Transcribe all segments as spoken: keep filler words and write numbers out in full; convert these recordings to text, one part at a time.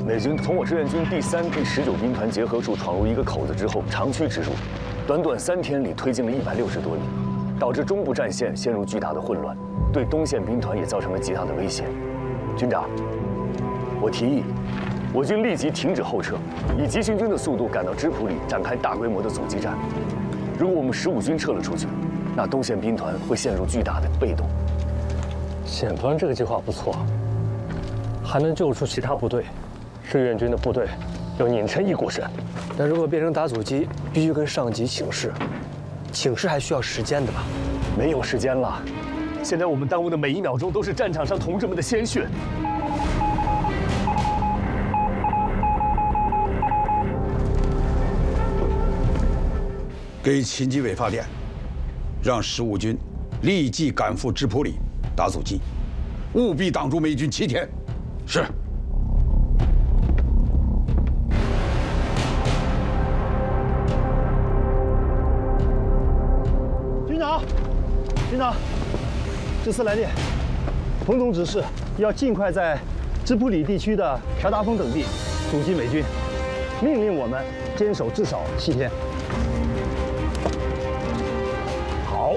美军从我志愿军第三、第十九兵团结合处闯入一个口子之后，长驱直入，短短三天里推进了一百六十多里，导致中部战线陷入巨大的混乱，对东线兵团也造成了极大的威胁。军长，我提议，我军立即停止后撤，以急行军的速度赶到芝普里，展开大规模的阻击战。如果我们十五军撤了出去，那东线兵团会陷入巨大的被动。 险端这个计划不错，还能救出其他部队。志愿军的部队要拧成一股绳。 但如果变成打阻击，必须跟上级请示，请示还需要时间的吧？ 没有时间了，现在我们耽误的每一秒钟都是战场上同志们的鲜血。 给秦基伟发电，让十五军立即赶赴芝普里打阻击，务必挡住美军七天。是。 军长，军长，这次来电，彭总指示要尽快在芝普里地区的朴达峰等地阻击美军，命令我们坚守至少七天。 好，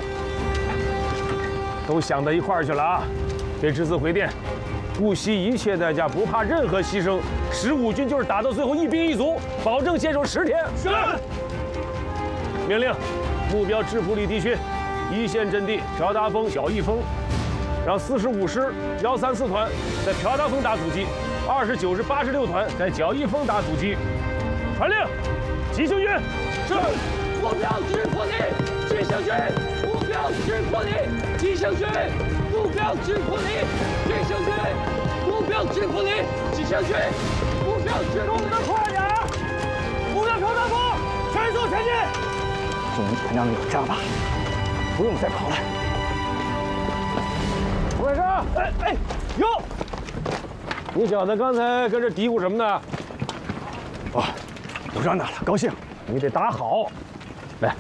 都想到一块儿去了啊！给之字回电，不惜一切代价，不怕任何牺牲，十五军就是打到最后一兵一卒，保证坚守十天。是。命令，目标芝普里地区，一线阵地朴达峰、小义峰，让四十五师幺三四团在朴达峰打阻击，二十九师八十六团在小义峰打阻击。传令，急行军。是。 目标芝普里，急行军。目标芝普里，急行军。目标芝普里，急行军。目标芝普里，急行军。目标芝普里，快点！目标朴达峰，全速前进！ 总团长有诈吧？不用再跑了。 胡干事，哎哎，哟，你小子刚才跟这嘀咕什么呢？ 哦，有仗打了，高兴。 你得打好。来，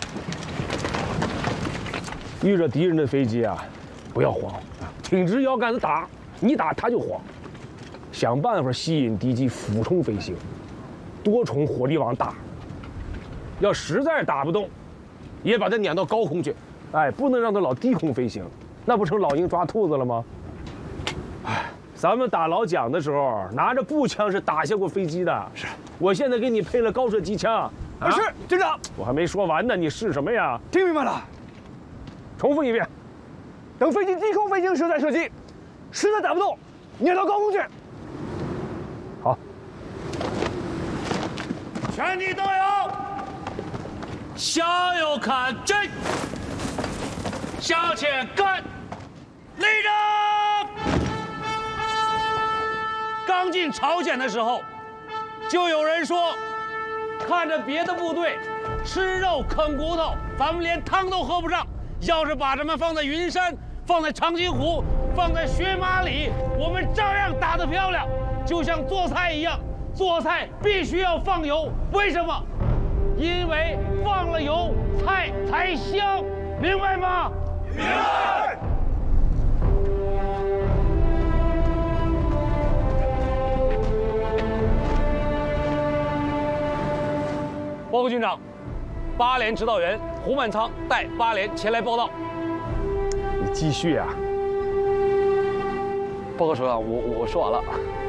遇着敌人的飞机啊，不要慌，挺直腰杆子打，你打他就慌。想办法吸引敌机俯冲飞行，多重火力网打。要实在打不动，也把它撵到高空去，哎，不能让它老低空飞行，那不成老鹰抓兔子了吗？哎，咱们打老蒋的时候，拿着步枪是打下过飞机的。是，我现在给你配了高射机枪。 啊，是军长， 我还没说完呢，你是什么呀？ 听明白了。 重复一遍， 等飞机低空飞行时再射击，实在打不动，撵到高空去。 好， 全体都有，向右看齐，向前看，立正。刚进朝鲜的时候，就有人说。看着别的部队吃肉啃骨头，咱们连汤都喝不上。要是把咱们放在云山，放在长津湖，放在雪马里，我们照样打得漂亮。就像做菜一样，做菜必须要放油，为什么？因为放了油，菜才香，明白吗？明白。报告军长，八连指导员胡满仓带八连前来报道。 你继续啊。 报告首长，我我说完了。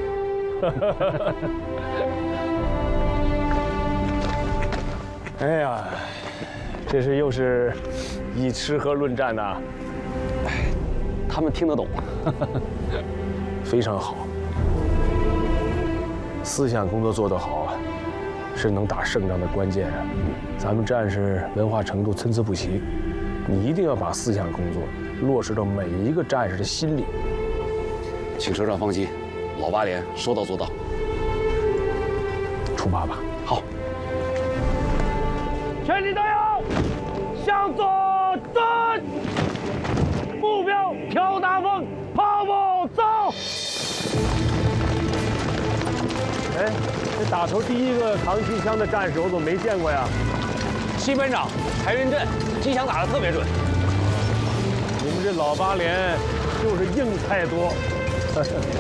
哎呀，这是又是以吃喝论战呐。 哎，他们听得懂。 非常好。思想工作做得好，是能打胜仗的关键啊！咱们战士文化程度参差不齐，你一定要把思想工作落实到每一个战士的心里。 请首长放心，老八连说到做到。 出发吧。 好。 全体都有，向左转，目标朴达峰，跑步走。 哎，这打头第一个扛机枪的战士，我怎么没见过呀？ 西班长柴云振机枪打得特别准。 你们这老八连就是硬菜多。